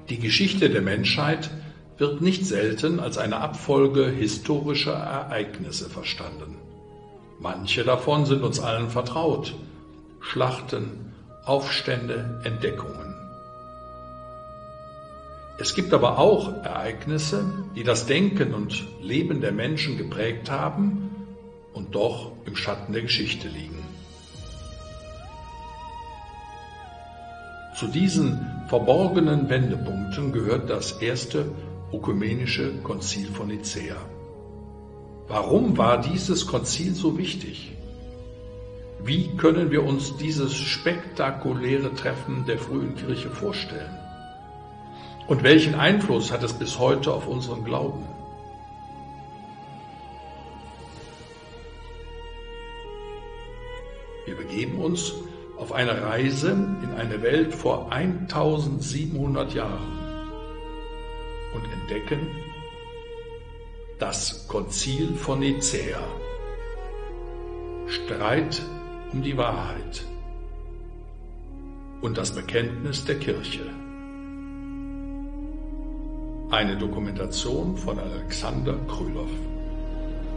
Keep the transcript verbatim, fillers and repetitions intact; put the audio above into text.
Die Geschichte der Menschheit wird nicht selten als eine Abfolge historischer Ereignisse verstanden. Manche davon sind uns allen vertraut: Schlachten, Aufstände, Entdeckungen. Es gibt aber auch Ereignisse, die das Denken und Leben der Menschen geprägt haben und doch im Schatten der Geschichte liegen. Zu diesen verborgenen Wendepunkten gehört das erste Ökumenische Konzil von Nicäa. Warum war dieses Konzil so wichtig? Wie können wir uns dieses spektakuläre Treffen der frühen Kirche vorstellen? Und welchen Einfluss hat es bis heute auf unseren Glauben? Wir begeben uns auf eine Reise in eine Welt vor eintausendsiebenhundert Jahren und entdecken das Konzil von Nicäa. Streit um die Wahrheit und das Bekenntnis der Kirche. Eine Dokumentation von Alexander Krylov.